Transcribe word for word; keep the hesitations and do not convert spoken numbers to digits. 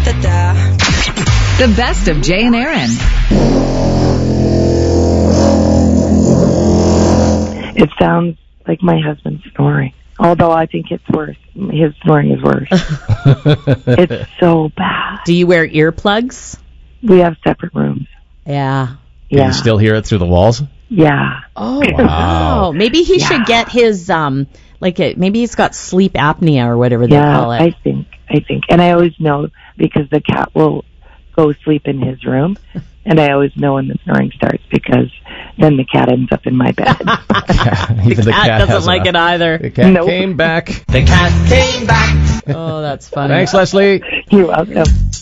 The best of Jay and Aaron. It sounds like my husband snoring. Although I think it's worse. His snoring is worse. It's so bad. Do you wear earplugs? We have separate rooms. Yeah. Can Yeah. you still hear it through the walls? Yeah. Oh, wow. Maybe he Yeah. should get his, um, like, a, maybe he's got sleep apnea or whatever they Yeah, call it. I think. I think. And I always know because the cat will go sleep in his room. And I always know when the snoring starts because then the cat ends up in my bed. Even the cat doesn't like it either. The cat Nope. came back. The cat came back. Oh, that's funny. Thanks, Leslie. You're welcome.